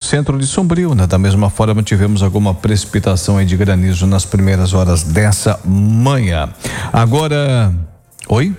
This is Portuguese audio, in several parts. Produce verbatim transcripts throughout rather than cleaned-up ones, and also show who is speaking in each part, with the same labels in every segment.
Speaker 1: centro de Sombrio, né? Da mesma forma, tivemos alguma precipitação aí de granizo nas primeiras horas dessa manhã. Agora, oi?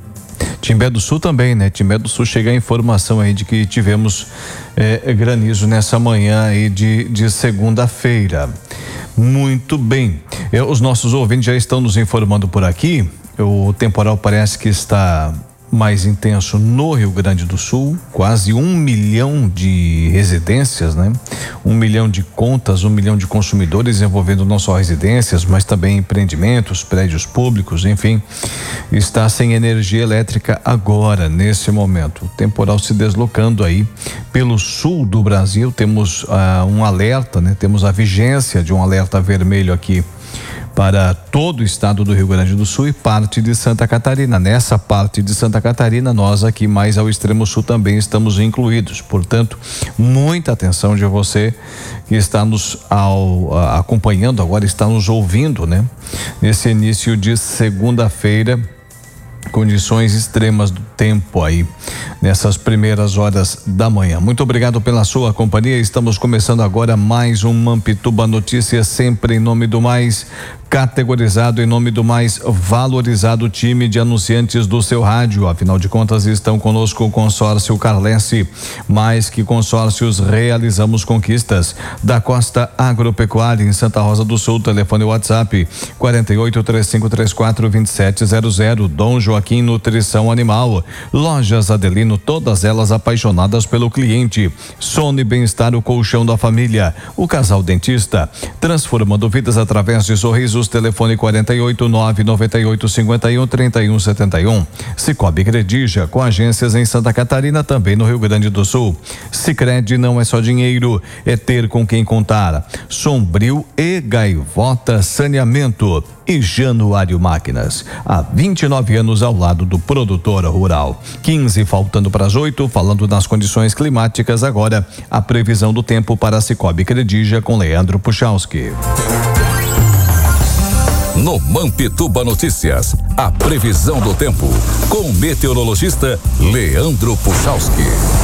Speaker 1: Timbé do Sul também, né? Timbé do Sul chega a informação aí de que tivemos eh, granizo nessa manhã aí de, de segunda-feira. Muito bem. Eh, os nossos ouvintes já estão nos informando por aqui. O temporal parece que está mais intenso no Rio Grande do Sul, quase um milhão de residências, né? Um milhão de contas, um milhão de consumidores envolvendo não só residências, mas também empreendimentos, prédios públicos, enfim, está sem energia elétrica agora, nesse momento. O temporal se deslocando aí pelo sul do Brasil, temos ah, um alerta, né? Temos a vigência de um alerta vermelho aqui para todo o estado do Rio Grande do Sul e parte de Santa Catarina. Nessa parte de Santa Catarina, nós aqui mais ao extremo sul também estamos incluídos. Portanto, muita atenção de você que está nos ao, a, acompanhando agora, está nos ouvindo, né? Nesse início de segunda-feira, condições extremas do tempo aí nessas primeiras horas da manhã. Muito obrigado pela sua companhia. Estamos começando agora mais um Mampituba Notícias, sempre em nome do mais categorizado, em nome do mais valorizado time de anunciantes do seu rádio. Afinal de contas, estão conosco o consórcio Carlense. Mais que consórcios, realizamos conquistas. Da Costa Agropecuária em Santa Rosa do Sul, telefone WhatsApp quarenta e oito, trinta e cinco, trinta e quatro, vinte e sete zero zero. Dom Joaquim Nutrição Animal. Lojas Adelino, todas elas apaixonadas pelo cliente. Sono e Bem-Estar, o colchão da família. O Casal Dentista, transformando vidas através de sorrisos. Telefone quarenta e oito, nove noventa e oito, cinquenta e um, trinta e um, setenta e um. Cicobi Credija, com agências em Santa Catarina, também no Rio Grande do Sul. Sicredi não é só dinheiro, é ter com quem contar. Sombrio e Gaivota Saneamento. E Januário Máquinas, há vinte e nove anos ao lado do produtor rural. quinze faltando para as oito, falando das condições climáticas agora, a previsão do tempo para Cicobi Credija com Leandro Puchalski.
Speaker 2: No Mampituba Notícias, a previsão do tempo com o meteorologista Leandro Puchalski.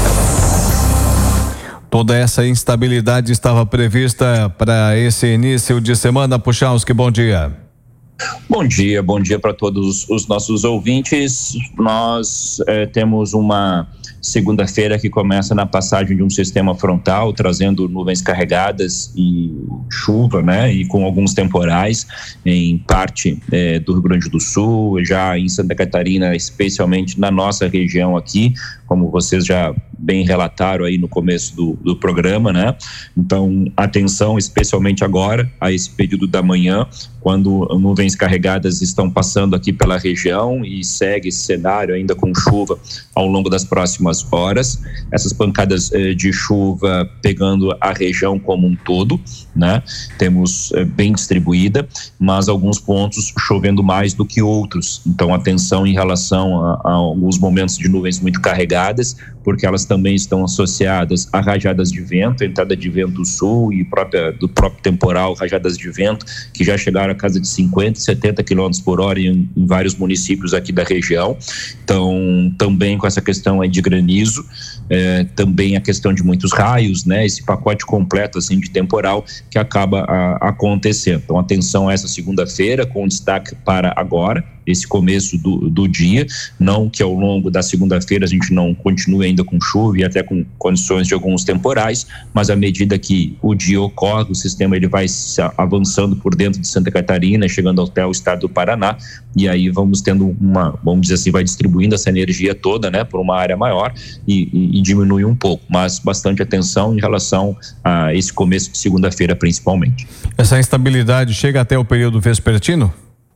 Speaker 1: Toda essa instabilidade estava prevista para esse início de semana. Puchalski, bom dia.
Speaker 3: Bom dia, bom dia para todos os nossos ouvintes. Nós eh, temos uma segunda-feira que começa na passagem de um sistema frontal, trazendo nuvens carregadas e chuva, né? E com alguns temporais em parte eh, do Rio Grande do Sul, já em Santa Catarina, especialmente na nossa região aqui, como vocês já bem relataram aí no começo do, do programa, né? Então, atenção especialmente agora a esse período da manhã, quando nuvens carregadas estão passando aqui pela região e segue esse cenário ainda com chuva ao longo das próximas horas. Essas pancadas eh, de chuva pegando a região como um todo, né? Temos eh, bem distribuída, mas alguns pontos chovendo mais do que outros. Então, atenção em relação a, a alguns momentos de nuvens muito carregadas, porque elas também estão associadas a rajadas de vento, entrada de vento sul e própria, do próprio temporal, rajadas de vento que já chegaram a casa de cinquenta, setenta quilômetros por hora em, em vários municípios aqui da região. Então, também com essa questão aí de granizo, é, também a questão de muitos raios, né? Esse pacote completo assim de temporal que acaba a, acontecendo. Então, atenção a essa segunda-feira, com destaque para agora, esse começo do, do dia, não que ao longo da segunda-feira a gente não continue ainda com chuva e até com condições de alguns temporais, mas à medida que o dia ocorre, o sistema ele vai avançando por dentro de Santa Catarina, chegando até o estado do Paraná, e aí vamos tendo uma, vamos dizer assim, vai distribuindo essa energia toda, né, por uma área maior e, e, e diminui um pouco, mas bastante atenção em relação a esse começo de segunda-feira principalmente.
Speaker 1: Essa instabilidade chega até o período vespertino?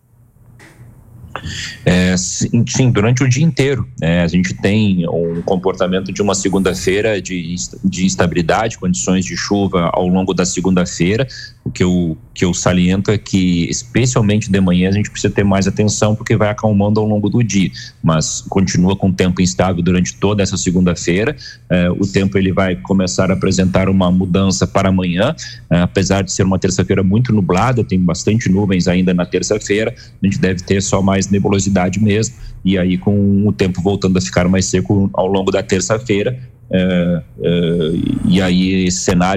Speaker 3: É, sim, sim, durante o dia inteiro, né? A gente tem um comportamento de uma segunda-feira de, de instabilidade, condições de chuva ao longo da segunda-feira. O que eu, que eu saliento é que, especialmente de manhã, a gente precisa ter mais atenção, porque vai acalmando ao longo do dia, mas continua com tempo instável durante toda essa segunda-feira. É, o tempo ele vai começar a apresentar uma mudança para amanhã, é, apesar de ser uma terça-feira muito nublada, tem bastante nuvens ainda na terça-feira, a gente deve ter só mais nebulosidade mesmo, e aí com o tempo voltando a ficar mais seco ao longo da terça-feira, é, é, e aí esse cenário